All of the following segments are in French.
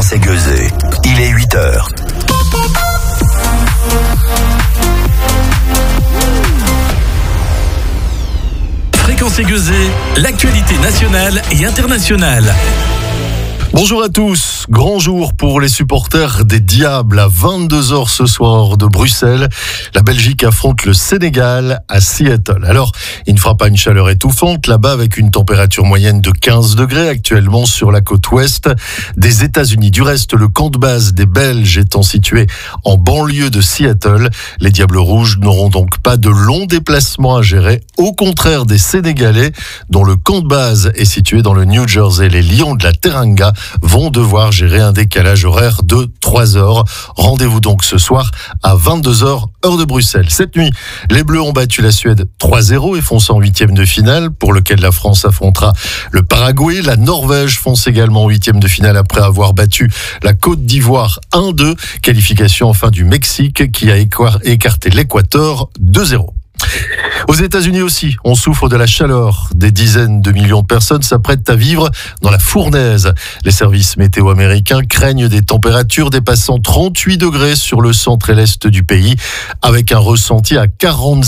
Fréquence Aiguezée. Il est 8h. Fréquence Aiguezée, l'actualité nationale et internationale. Bonjour à tous, grand jour pour les supporters des Diables à 22h ce soir de Bruxelles. La Belgique affronte le Sénégal à Seattle. Alors, il ne fera pas une chaleur étouffante là-bas avec une température moyenne de 15 degrés actuellement sur la côte ouest des États-Unis. Du reste, le camp de base des Belges étant situé en banlieue de Seattle, les Diables Rouges n'auront donc pas de longs déplacements à gérer. Au contraire des Sénégalais, dont le camp de base est situé dans le New Jersey, les Lions de la Teranga vont devoir gérer un décalage horaire de 3 heures. Rendez-vous donc ce soir à 22h, heure de Bruxelles. Cette nuit, les Bleus ont battu la Suède 3-0 et foncent en huitième de finale, pour lequel la France affrontera le Paraguay. La Norvège fonce également en huitième de finale après avoir battu la Côte d'Ivoire 1-2. Qualification enfin du Mexique qui a écarté l'Équateur 2-0. Aux États-Unis aussi, on souffre de la chaleur. Des dizaines de millions de personnes s'apprêtent à vivre dans la fournaise. Les services météo américains craignent des températures dépassant 38 degrés sur le centre et l'est du pays, avec un ressenti à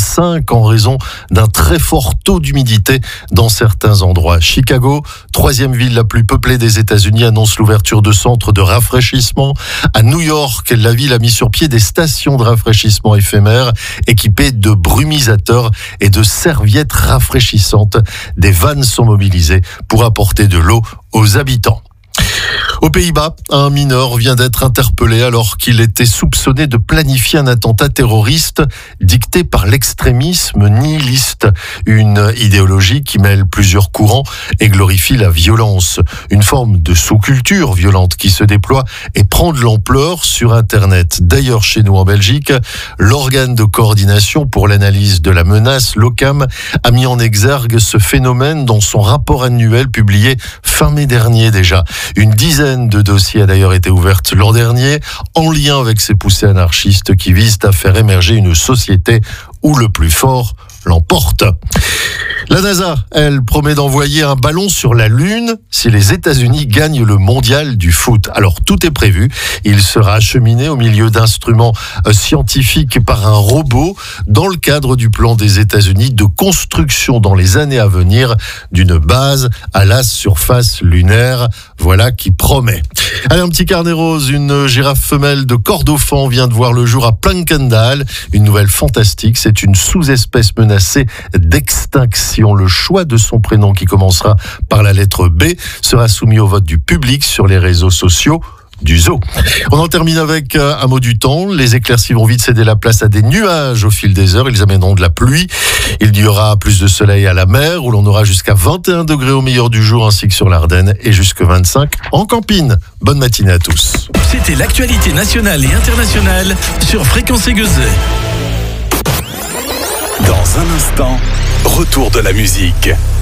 45 en raison d'un très fort taux d'humidité dans certains endroits. Chicago, troisième ville la plus peuplée des États-Unis, annonce l'ouverture de centres de rafraîchissement. À New York, la ville a mis sur pied des stations de rafraîchissement éphémères équipées de brumisateurs et de serviettes rafraîchissantes. Des vannes sont mobilisées pour apporter de l'eau aux habitants. Aux Pays-Bas, un mineur vient d'être interpellé alors qu'il était soupçonné de planifier un attentat terroriste dicté par l'extrémisme nihiliste, une idéologie qui mêle plusieurs courants et glorifie la violence. Une forme de sous-culture violente qui se déploie et prend de l'ampleur sur Internet. D'ailleurs, chez nous en Belgique, l'organe de coordination pour l'analyse de la menace, l'OCAM, a mis en exergue ce phénomène dans son rapport annuel publié fin mai dernier déjà. Une dizaine de dossiers a d'ailleurs été ouverts l'an dernier en lien avec ces poussées anarchistes qui visent à faire émerger une société où le plus fort l'emporte. La NASA, elle, promet d'envoyer un ballon sur la Lune si les États-Unis gagnent le mondial du foot. Alors, tout est prévu. Il sera acheminé au milieu d'instruments scientifiques par un robot dans le cadre du plan des États-Unis de construction dans les années à venir d'une base à la surface lunaire. Voilà qui promet. Allez, un petit carnet rose. Une girafe femelle de Kordofan vient de voir le jour à Plankendal. Une nouvelle fantastique. C'est une sous-espèce menacée d'extinction. Le choix de son prénom, qui commencera par la lettre B, sera soumis au vote du public sur les réseaux sociaux du zoo. On en termine avec un mot du temps. Les éclaircies vont vite céder la place à des nuages au fil des heures. Ils amèneront de la pluie. Il y aura plus de soleil à la mer, où l'on aura jusqu'à 21 degrés au meilleur du jour, ainsi que sur l'Ardenne, et jusqu'à 25 en Campine. Bonne matinée à tous. C'était l'actualité nationale et internationale sur Fréquence Aiguezée. Dans un instant, retour de la musique.